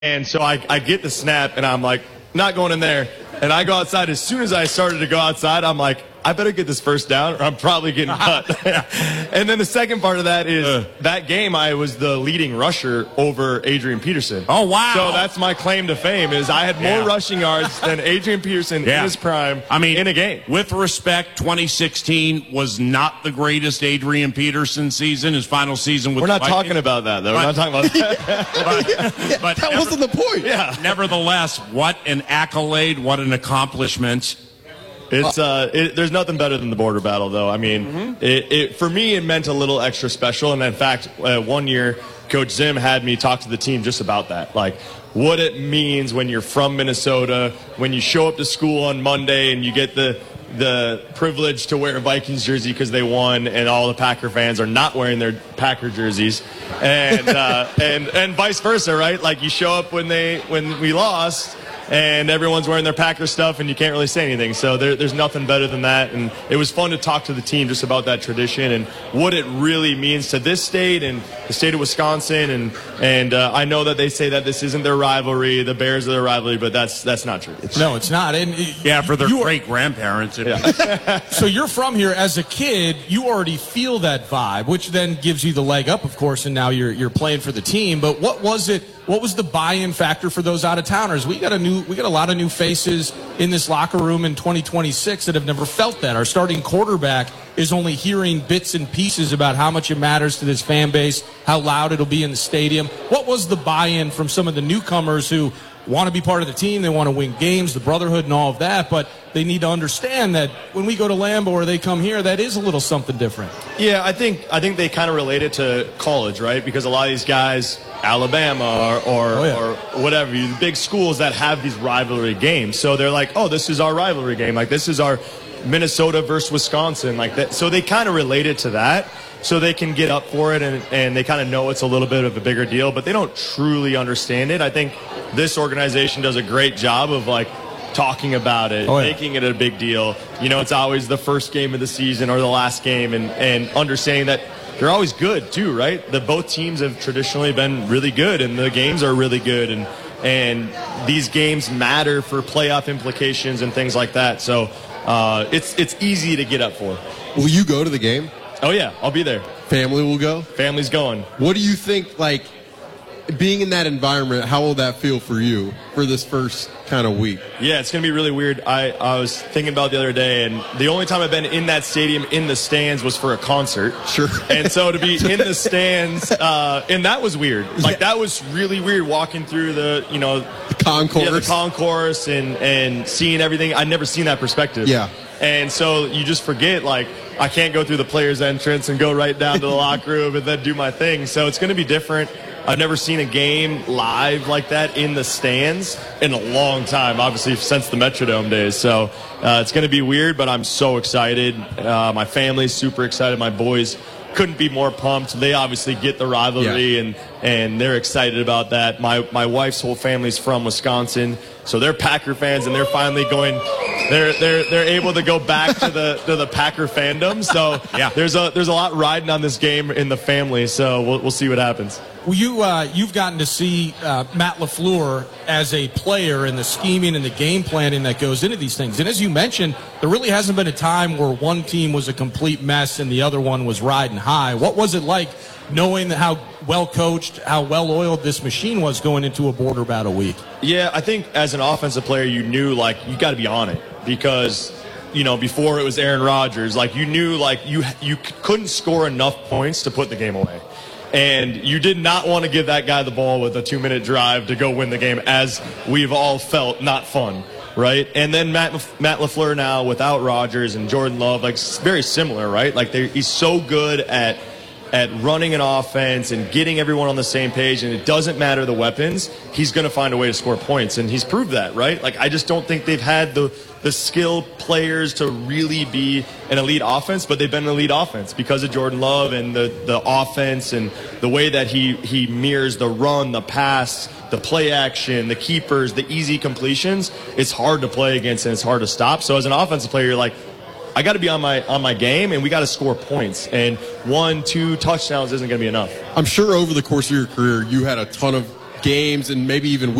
And so I get the snap, and I'm like, not going in there. And I go outside. As soon as I started to go outside, I'm like, I better get this first down, or I'm probably getting cut. And then the second part of that is that game I was the leading rusher over Adrian Peterson. Oh, wow. So that's my claim to fame is I had more rushing yards than Adrian Peterson in his prime in a game. With respect, 2016 was not the greatest Adrian Peterson season. His final season with We're not the talking about that, though. We're not talking about that. but that wasn't the point. Yeah. Nevertheless, what an accolade, what an accomplishment. It's there's nothing better than the border battle, though. I mean, for me, it meant a little extra special. And in fact, 1 year, Coach Zim had me talk to the team just about that, like what it means when you're from Minnesota, when you show up to school on Monday and you get the privilege to wear a Vikings jersey because they won, and all the Packer fans are not wearing their Packer jerseys, and and vice versa, right? Like you show up when we lost, and everyone's wearing their Packer stuff, and you can't really say anything. So there's nothing better than that. And it was fun to talk to the team just about that tradition and what it really means to this state and the state of Wisconsin. And I know that they say that this isn't their rivalry, the Bears are their rivalry, but that's not true. No, it's not. And for their great-grandparents. So you're from here. As a kid, you already feel that vibe, which then gives you the leg up, of course, and now you're playing for the team. But what was it? What was the buy-in factor for those out-of-towners? We got a lot of new faces in this locker room in 2026 that have never felt that. Our starting quarterback is only hearing bits and pieces about how much it matters to this fan base, how loud it'll be in the stadium. What was the buy-in from some of the newcomers who want to be part of the team, they want to win games, the brotherhood and all of that, but they need to understand that when we go to Lambeau or they come here, that is a little something different. Yeah, I think they kind of relate it to college, right? Because a lot of these guys, Alabama or whatever, the big schools that have these rivalry games. So they're like, oh, this is our rivalry game. Like, this is our Minnesota versus Wisconsin. Like that. So they kind of relate it to that. So they can get up for it, and they kind of know it's a little bit of a bigger deal, but they don't truly understand it. I think this organization does a great job of, like, talking about it, making it a big deal. You know, it's always the first game of the season or the last game, and understanding that they're always good, too, right? Both teams have traditionally been really good, and the games are really good, and these games matter for playoff implications and things like that. So it's easy to get up for. Will you go to the game? Oh, yeah, I'll be there. Family will go? Family's going. What do you think, like, being in that environment, how will that feel for you for this first kind of week? Yeah, it's going to be really weird. I was thinking about it the other day, and the only time I've been in that stadium in the stands was for a concert. Sure. And so to be in the stands, and that was weird. Like, that was really weird walking through the concourse. Yeah, the concourse and seeing everything. I'd never seen that perspective. Yeah. And so you just forget, like, I can't go through the players' entrance and go right down to the locker room and then do my thing. So it's going to be different. I've never seen a game live like that in the stands in a long time, obviously since the Metrodome days. So it's going to be weird, but I'm so excited. My family's super excited. My boys couldn't be more pumped. They obviously get the rivalry, and they're excited about that. My wife's whole family's from Wisconsin, so they're Packer fans, and they're finally going. They're able to go back to the Packer fandom. So there's a lot riding on this game in the family. So we'll see what happens. Well, you've gotten to see Matt LaFleur as a player and the scheming and the game planning that goes into these things. And as you mentioned, there really hasn't been a time where one team was a complete mess and the other one was riding high. What was it like knowing how well coached, how well oiled this machine was going into a border battle week? Yeah, I think as an offensive player, you knew, like, you got to be on it because, before it was Aaron Rodgers, like, you knew, like, you couldn't score enough points to put the game away. And you did not want to give that guy the ball with a 2-minute drive to go win the game, as we've all felt not fun, right? And then Matt LaFleur now without Rodgers and Jordan Love, like, very similar, right? Like, he's so good at running an offense and getting everyone on the same page, and it doesn't matter the weapons, he's going to find a way to score points, and he's proved that, right? Like, I just don't think they've had the skill players to really be an elite offense, but they've been an elite offense because of Jordan Love and the offense and the way that he mirrors the run, the pass, the play action, the keepers, the easy completions. It's hard to play against and it's hard to stop. So as an offensive player, you're like, I got to be on my game, and we got to score points. And 1-2 touchdowns isn't going to be enough. I'm sure over the course of your career, you had a ton of games and maybe even